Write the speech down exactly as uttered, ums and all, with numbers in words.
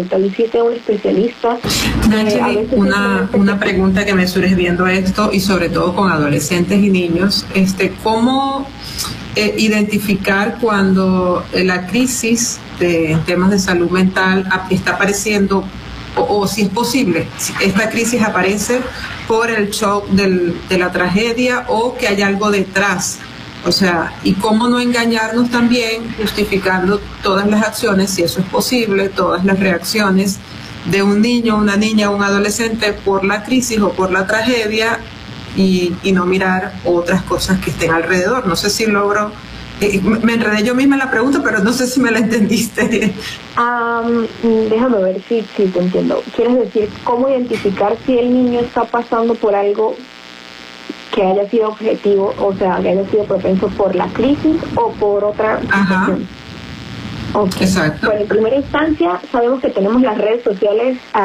visite a un especialista. Nacheli, eh, una, una pregunta que me surge viendo esto, y sobre todo con adolescentes y niños, este, ¿cómo eh, identificar cuando la crisis de temas de salud mental está apareciendo, o, o si es posible, si esta crisis aparece por el shock del, de la tragedia, o que hay algo detrás? O sea, y cómo no engañarnos también justificando todas las acciones, si eso es posible, todas las reacciones de un niño, una niña, un adolescente por la crisis o por la tragedia, y, y no mirar otras cosas que estén alrededor. No sé si logro, eh, me enredé yo misma en la pregunta, pero no sé si me la entendiste. Um, déjame ver si, si te entiendo. ¿Quieres decir cómo identificar si el niño está pasando por algo que haya sido objetivo, o sea, que haya sido propenso por la crisis o por otra situación? Ajá. Okay. Exacto. Bueno, en primera instancia, sabemos que tenemos las redes sociales